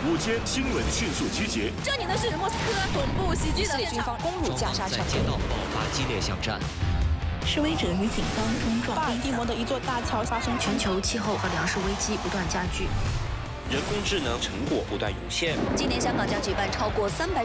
午间新闻迅速集结。 这里呢是莫斯科总部袭击的军方攻入加沙城， 在街道爆发激烈巷战。 示威者与警方冲撞。 巴尔的摩的一座大桥发生全球气候和粮食危机不断加剧， 人工智能成果不断涌现。 今年香港将举办超过300